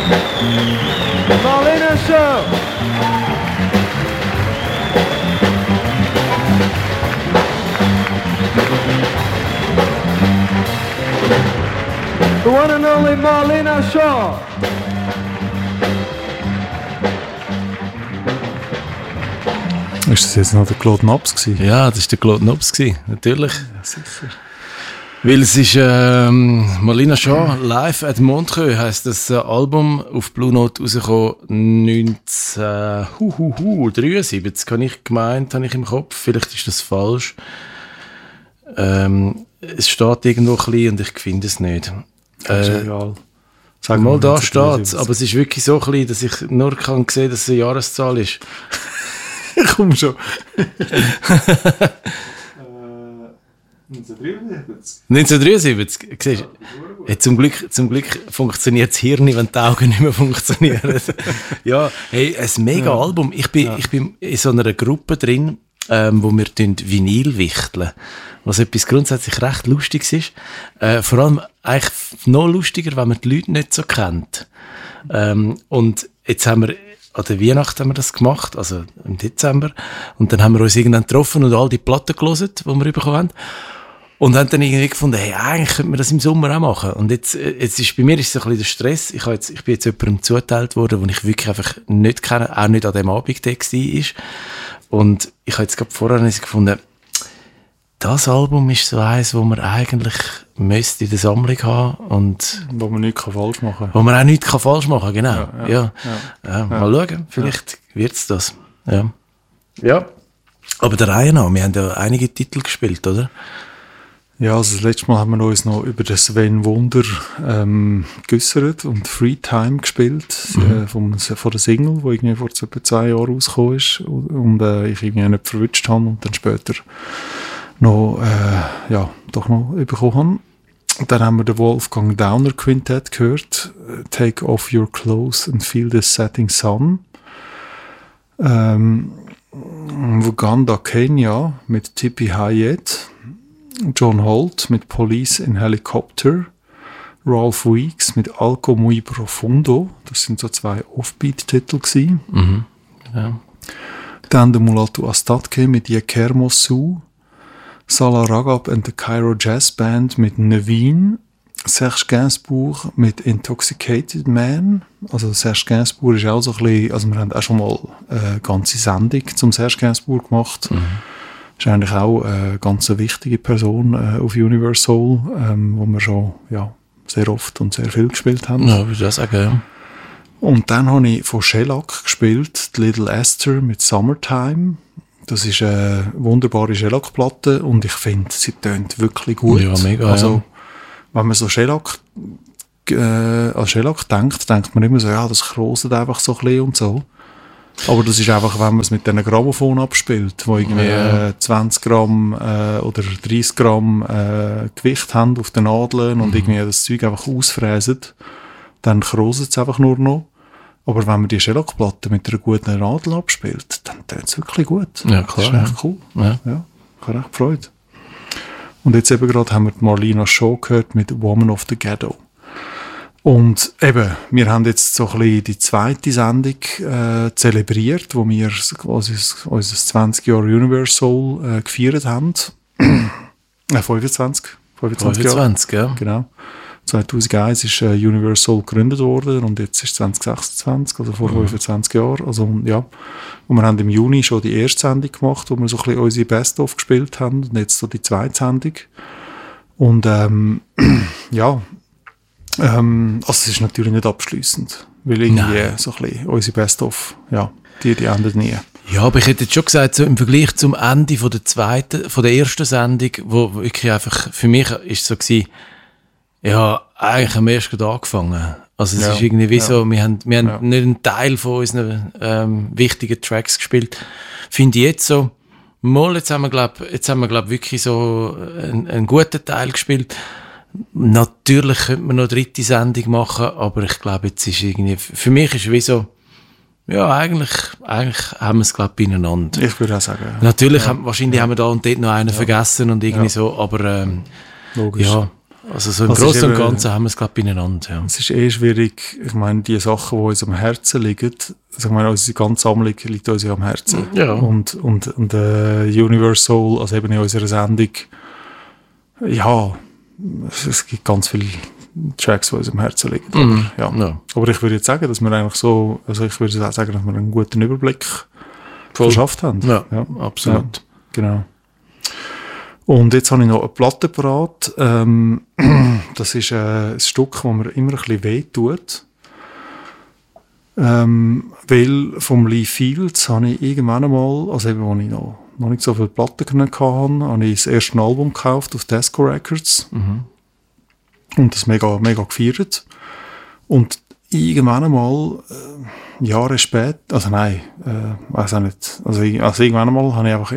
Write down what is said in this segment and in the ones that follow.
Marlena Shaw. The one and only Marlena Shaw. Ist das jetzt noch der Claude Nobs gewesen? Ja, das war der Claude Nobs, natürlich. Ja, sicher. Weil es ist Marlena Shaw live at Montreux, heisst das Album auf Blue Note rausgekommen 1973, habe ich gemeint, habe ich im Kopf. Vielleicht ist das falsch. Es steht irgendwo ein bisschen und ich finde es nicht. Egal. Sag mal, da steht es, aber es ist wirklich so klein, dass ich nur kann sehen, dass es eine Jahreszahl ist. Komm schon. 1973, siehst du? Ja, zum Glück funktioniert das Hirn, wenn die Augen nicht mehr funktionieren. Ja, hey, ein mega Album. Ich bin in so einer Gruppe drin, wo wir Vinyl wichteln. Was etwas grundsätzlich recht Lustiges ist. Vor allem eigentlich noch lustiger, wenn man die Leute nicht so kennt. Und jetzt haben wir an der Weihnacht haben wir das gemacht, also im Dezember. Und dann haben wir uns irgendwann getroffen und all die Platten gelesen, die wir bekommen haben. Und haben dann irgendwie gefunden, hey, eigentlich könnte man das im Sommer auch machen. Und jetzt ist, bei mir ist es ein bisschen der Stress. Ich bin jetzt jemandem zugeteilt worden, den ich wirklich einfach nicht kenne, auch nicht an dem Abend der war. Und ich habe jetzt gerade vorher gefunden, das Album ist so eins, wo man eigentlich müsste in der Sammlung haben und wo man nichts falsch machen kann. Wo man auch nichts falsch machen kann, genau. Ja. Mal schauen, vielleicht wird es das. Ja. Aber der Reihe nach, wir haben ja einige Titel gespielt, oder? Ja, also das letzte Mal haben wir uns noch über den Sven Wunder geäussert und Free Time gespielt, von der Single, die irgendwie vor etwa 2 Jahren rausgekommen ist und ich irgendwie nicht verwünscht habe und dann später noch, doch noch bekommen habe. Dann haben wir den Wolfgang Downer Quintett gehört, Take Off Your Clothes and Feel the Setting Sun. Uganda, Kenya mit Tipi Hayet. John Holt mit Police in Helicopter, Ralph Weeks mit Algo Muy Profundo, das sind so 2 Offbeat-Titel gewesen. Ja. Dann der Mulatu Astatke mit Yekermo Su, Salah Ragab and the Cairo Jazz Band mit Nevin, Serge Gainsbourg mit Intoxicated Man. Also Serge Gainsbourg ist auch so ein bisschen, also wir haben auch schon mal eine ganze Sendung zum Serge Gainsbourg gemacht. Ist eigentlich auch eine ganz wichtige Person auf Universal, wo wir schon sehr oft und sehr viel gespielt haben. Ja, würde ich auch sagen, ja. Und dann habe ich von Shellac gespielt, die Little Esther mit Summertime. Das ist eine wunderbare Shellac-Platte und ich finde, sie tönt wirklich gut. Ja, mega. Also, wenn man so Shellac an Shellac denkt man immer so, ja, das kroset einfach so ein bisschen und so. Aber das ist einfach, wenn man es mit einem Grammophon abspielt, wo irgendwie 20 Gramm oder 30 Gramm Gewicht haben auf den Nadeln und irgendwie das Zeug einfach ausfräsen, dann kroset es einfach nur noch. Aber wenn man die Shellac-Platte mit einer guten Nadel abspielt, dann tönt es wirklich gut. Ja, klar. Das ist echt cool. Ja, ich habe echt Freude. Und jetzt eben gerade haben wir die Marlena Shaw gehört mit Woman of the Ghetto. Und eben, wir haben jetzt so ein bisschen die zweite Sendung zelebriert, wo wir quasi unser 20 Jahre Universal gefeiert haben. 25 Jahre. Ja. Genau. 2001 ist Universal gegründet worden und jetzt ist 2026, also vor 25 Jahren. Also, ja. Und wir haben im Juni schon die erste Sendung gemacht, wo wir so ein bisschen unsere Best-of gespielt haben und jetzt so die zweite Sendung. Und also es ist natürlich nicht abschliessend, weil irgendwie so ein bisschen unsere Best-of, die endet nie. Ja, aber ich hätte jetzt schon gesagt, so im Vergleich zum Ende von der ersten Sendung, wo wirklich einfach, für mich ist so gewesen, eigentlich haben wir erst gerade angefangen. Also es ist irgendwie wie so, wir haben nicht einen Teil von unseren wichtigen Tracks gespielt. Finde ich jetzt so, jetzt haben wir glaub wirklich so einen guten Teil gespielt. Natürlich könnte man noch eine dritte Sendung machen, aber ich glaube, jetzt ist irgendwie, für mich ist es wie so, eigentlich haben wir es, glaube ich, beieinander. Ich würde auch sagen. Natürlich, wahrscheinlich haben wir da und dort noch einen vergessen und irgendwie so, aber logisch. Also so im Also Großen und eben- Ganzen haben wir es gerade beieinander. Ja. Es ist schwierig, ich meine, die Sachen, die uns am Herzen liegen, also ich meine, unsere ganze Sammlung liegt uns ja am Herzen. Ja. Und Universe Soul, also eben in unserer Sendung, ja, es gibt ganz viele Tracks, die uns am Herzen liegen. Mhm. Aber, ja. Ja. Aber ich würde jetzt sagen, dass wir eigentlich so, also ich würde sagen, dass wir einen guten Überblick verschafft haben. Ja, absolut. Ja, genau. Und jetzt habe ich noch eine Platte parat. Das ist ein Stück, das mir immer ein bisschen wehtut. Weil vom Lee Fields habe ich irgendwann einmal, also eben, als ich noch nicht so viele Platten hatte, habe ich das erste Album gekauft auf Desco Records. Und das mega, mega gefeiert. Und irgendwann einmal, Jahre später, also nein, weiß auch nicht, also irgendwann einmal habe ich einfach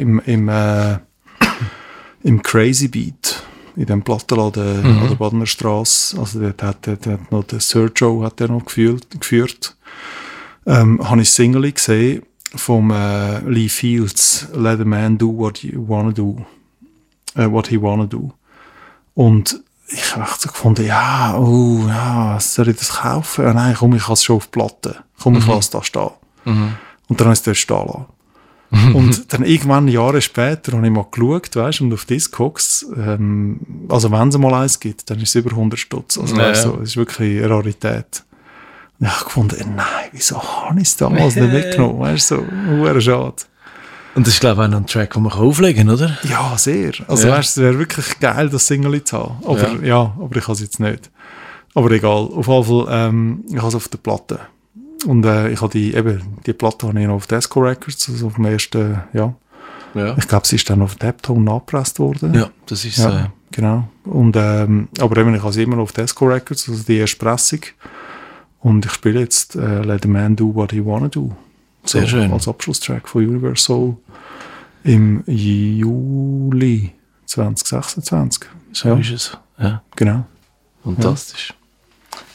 im Crazy Beat, in dem Plattenladen an der Badener Straße, also dort hat noch der Sergio hat der noch geführt, habe ich Single gesehen vom Lee Fields, Let a Man Do What You Wanna Do, What He Wanna Do. Und ich habe so gefunden, soll ich das kaufen? Ja, nein, komm, ich habe es schon auf Platte. Komm, ich lasse es da stehen. Und dann habe ich es dort stehen lassen. Und dann irgendwann Jahre später habe ich mal geschaut, weißt, und auf Discogs, also wenn es mal eins gibt, dann ist es über 100 Stutz. Also, weißt, so, das ist wirklich eine Rarität. Und ich habe gefunden, nein, wieso habe ich es damals nicht mitgenommen? Weißt du, so, verdammt schade. Und das ist, glaube ich, auch noch ein Track, den man auflegen kann, oder? Ja, sehr. Also, weißt, es wäre wirklich geil, das Single zu haben. Aber, aber ich habe es jetzt nicht. Aber egal. Auf jeden Fall, ich habe es auf der Platte. Und ich habe die Platte habe ich noch auf Desco Records, also auf dem ersten, ja. Ich glaube, sie ist dann auf Deptone nachgepresst worden. Ja, das ist ja, genau. Und, aber eben, ich habe sie immer noch auf Desco Records, also die erste Pressung. Und ich spiele jetzt Let a Man Do What He Wanna Do. So, sehr schön. Als Abschlusstrack von Universe Soul im Juli 2026. So ist es. Ja. Genau. Fantastisch.